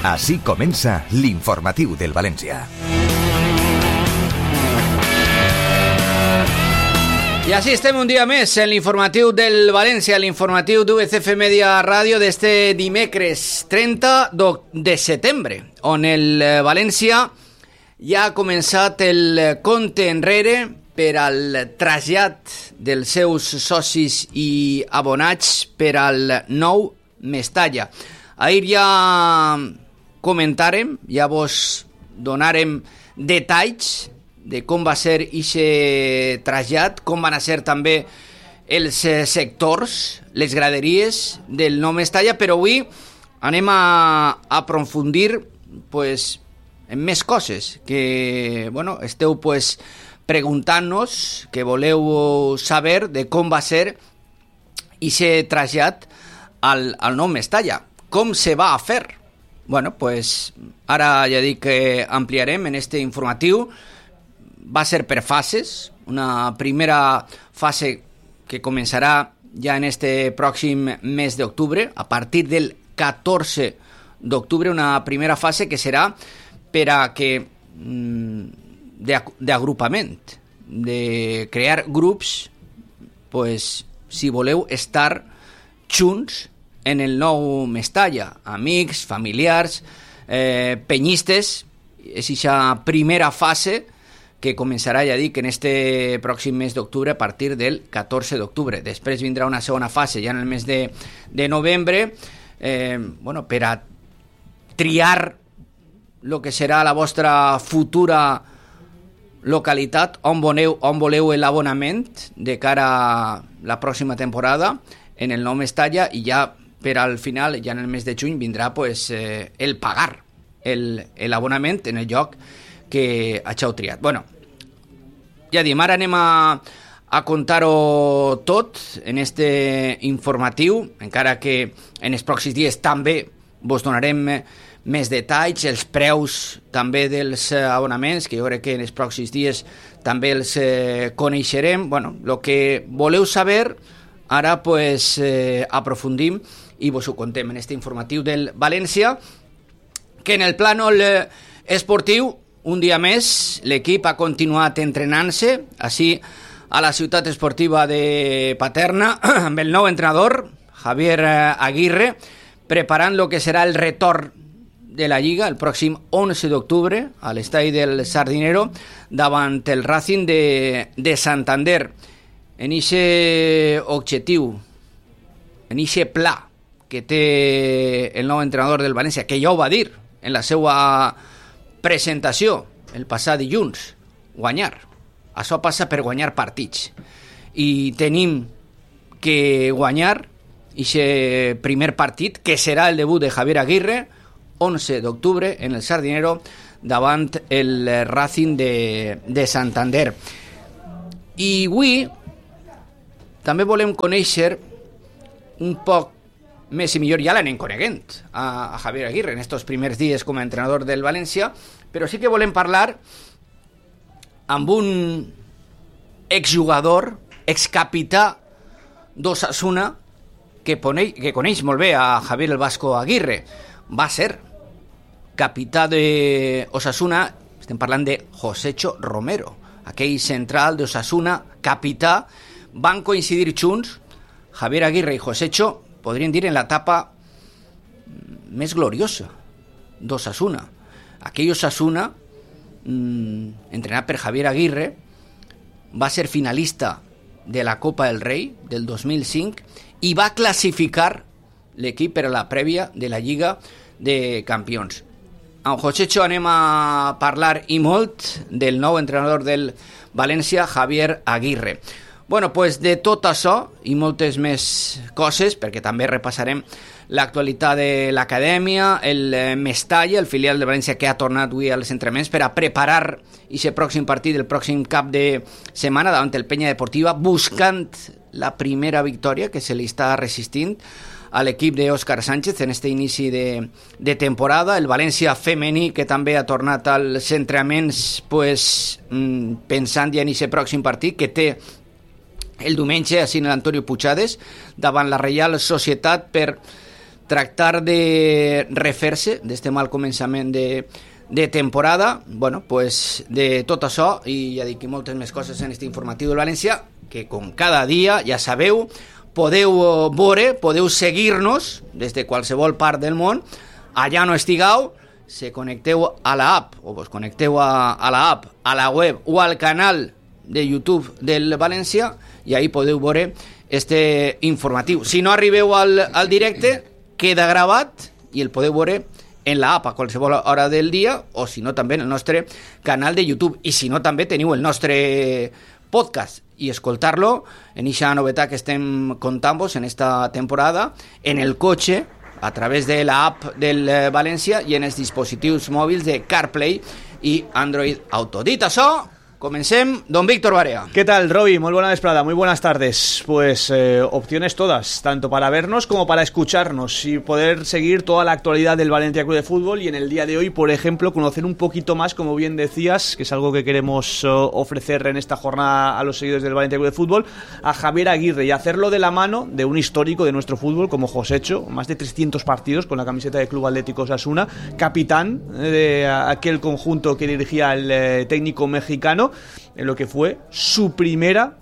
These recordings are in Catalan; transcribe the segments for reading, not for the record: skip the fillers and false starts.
Així comença l'informatiu del València. I així estem un dia més en l'informatiu del València, l'informatiu d'UCF Media Ràdio d'este dimecres 30 de setembre, on el València ja ha començat el compte enrere per al trasllat dels seus socis i abonats per al nou Mestalla. Ahir ja comentàrem, ja vos donàrem detalls de com va ser ixe trasllat, com van a ser també els sectors, les graderies del nou Mestalla, però avui anem a aprofundir pues, en més coses que esteu preguntant-nos, que voleu saber de com va ser ixe trasllat al nou Mestalla. Com se va a fer? Ara ja dic que ampliarem en este informatiu. Va ser per fases, una primera fase que començarà ja en este pròxim mes d'octubre, a partir del 14 d'octubre, una primera fase que serà per a que d'agrupament, de crear grups, si voleu estar junts en el nou Mestalla, amics, familiars, penyistes. És aquesta primera fase que començarà, ja dic, en este pròxim mes d'octubre, a partir del 14 d'octubre. Després vindrà una segona fase, ja en el mes de novembre, per a triar el que serà la vostra futura localitat, on voleu l'abonament de cara a la pròxima temporada en el nou Mestalla, i ja per al final, ja en el mes de juny, vindrà el pagar l'abonament en el lloc que hàgiu triat. Ja diem, ara anem a contar-ho tot en este informatiu, encara que en els pròxims dies també vos donarem més detalls, els preus també dels abonaments, que jo crec que en els pròxims dies també els coneixerem. El que voleu saber, ara aprofundim i vos ho contem en este informatiu del València, que en el plànol esportiu, un dia més, l'equip ha continuat entrenant-se així a la ciutat esportiva de Paterna amb el nou entrenador, Javier Aguirre, preparant el que serà el retorn de la Lliga el pròxim 11 d'octubre a l'estadi del Sardinero davant el Racing de Santander. En aquest objectiu, en aquest pla que té el nou entrenador del València, que ja ho va dir en la seva presentació el passat dilluns, guanyar. Això passa per guanyar partits. I tenim que guanyar aquest primer partit, que serà el debut de Javier Aguirre, 11 d'octubre, en el Sardinero, davant el Racing de Santander. I avui també volem conèixer un poc més i millor, ja l'anem coneguent a Javier Aguirre en estos primers dies com a entrenador del València, però sí que volem parlar amb un exjugador, excapità d'Osasuna, que coneix molt bé a Javier el Vasco Aguirre. Va ser capità d'Osasuna, estem parlant de Josecho Romero, aquell central d'Osasuna, capità. Van coincidir junts, Javier Aguirre i Josecho, podríem dir, en l'etapa més gloriosa d'Osasuna. Aquell Osasuna, entrenat per Javier Aguirre, va ser finalista de la Copa del Rei del 2005 i va classificar l'equip per a la prèvia de la Lliga de Campions. Amb Josecho anem a parlar i molt del nou entrenador del València, Javier Aguirre. De tot això i moltes més coses, perquè també repassarem l'actualitat de l'acadèmia, el Mestalla, el filial de València, que ha tornat avui als entrenaments per a preparar aquest pròxim partit, el pròxim cap de setmana davant el Penya Deportiva, buscant la primera victòria que se li està resistint a l'equip d'Òscar Sánchez en este inici de temporada. El València femení, que també ha tornat als entrenaments pensant ja en aquest pròxim partit, que té el diumenge a l'Antonio Puigades davant la Reial Societat per tractar de refer-se d'este mal començament de temporada. Bueno, pues de tot això, i ja dic, i moltes més coses en este informatiu del València, que com cada dia, ja sabeu, podeu veure, podeu seguir-nos des de qualsevol part del món, allà no estigueu, se connecteu a la app, o vos connecteu a la app, a la web o al canal de YouTube del València, i ahí podeu veure este informatiu. Si no arribeu al directe, queda gravat i el podeu veure en la app a qualsevol hora del dia, o si no també en el nostre canal de YouTube, i si no també teniu el nostre podcast i escoltar-lo en eixa novetat que estem contant-vos en esta temporada, en el cotxe, a través de la app del València i en els dispositius mòbils de CarPlay i Android Auto. Dit això, comencem. Don Víctor Barea. ¿Qué tal, Roby? Muy buena vesprada, muy buenas tardes. Pues opciones todas, tanto para vernos como para escucharnos y poder seguir toda la actualidad del Valencia Club de Fútbol, y en el día de hoy, por ejemplo, conocer un poquito más, como bien decías, que es algo que queremos ofrecer en esta jornada a los seguidores del Valencia Club de Fútbol, a Javier Aguirre, y hacerlo de la mano de un histórico de nuestro fútbol como Josécho, más de 300 partidos con la camiseta del Club Atlético Osasuna, capitán de aquel conjunto que dirigía el técnico mexicano, en lo que fue su primera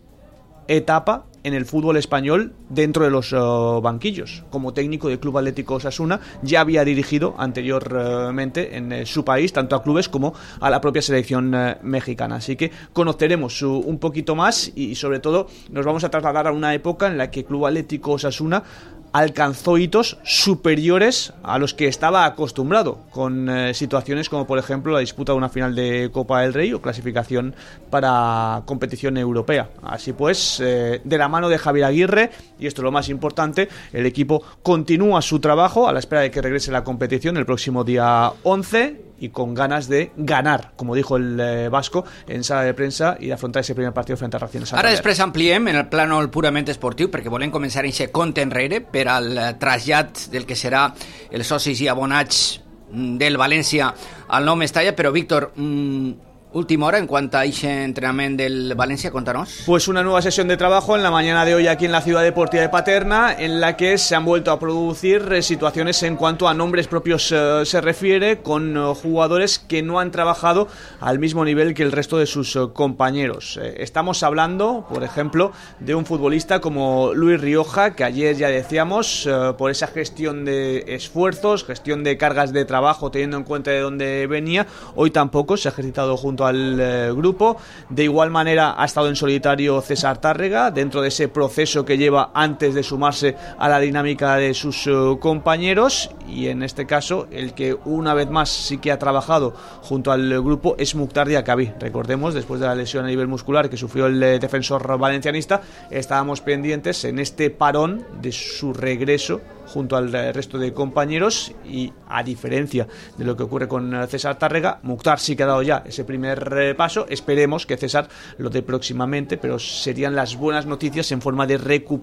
etapa en el fútbol español dentro de los banquillos. Como técnico del Club Atlético Osasuna, ya había dirigido anteriormente en su país, tanto a clubes como a la propia selección mexicana. Así que conoceremos un poquito más, y sobre todo nos vamos a trasladar a una época en la que el Club Atlético Osasuna alcanzó hitos superiores a los que estaba acostumbrado, con situaciones como por ejemplo la disputa de una final de Copa del Rey o clasificación para competición europea. Así pues, de la mano de Javier Aguirre, y esto es lo más importante, el equipo continúa su trabajo a la espera de que regrese la competición el próximo día 11, y con ganas de ganar, como dijo el vasco en sala de prensa, y de afrontar ese primer partido frente a Racing Santander. Ara després ampliem en el plànol purament esportiu, perquè volem començar a compte enrere per al trasllat del que serà els socis i abonats del València al nou Mestalla. Però Víctor, última hora en cuanto a ese entrenamiento del Valencia, contanos. Pues una nueva sesión de trabajo en la mañana de hoy aquí en la Ciudad Deportiva de Paterna, en la que se han vuelto a producir situaciones en cuanto a nombres propios se refiere, con jugadores que no han trabajado al mismo nivel que el resto de sus compañeros. Estamos hablando, por ejemplo, de un futbolista como Luis Rioja, que ayer ya decíamos, por esa gestión de esfuerzos, gestión de cargas de trabajo, teniendo en cuenta de dónde venía, hoy tampoco se ha ejercitado junto al grupo. De igual manera ha estado en solitario César Tárrega, dentro de ese proceso que lleva antes de sumarse a la dinámica de sus compañeros, y en este caso el que una vez más sí que ha trabajado junto al grupo es Mukhtar Diakhaby. Recordemos, después de la lesión a nivel muscular que sufrió el defensor valencianista, estábamos pendientes en este parón de su regreso junto al resto de compañeros, y a diferencia de lo que ocurre con César Tárrega, Mukhtar sí que ha dado ya ese primer paso. Esperemos que César lo dé próximamente, pero serían las buenas noticias en forma de recuperación